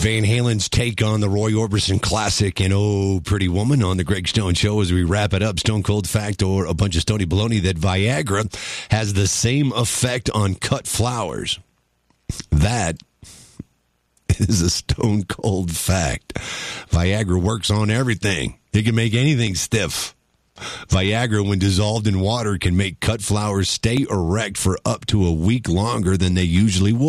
Van Halen's take on the Roy Orbison classic and Oh, Pretty Woman on the Greg Stone Show as we wrap it up. Stone Cold fact or a bunch of stony baloney that Viagra has the same effect on cut flowers. That is a stone cold fact. Viagra works on everything. It can make anything stiff. Viagra, when dissolved in water, can make cut flowers stay erect for up to a week longer than they usually would.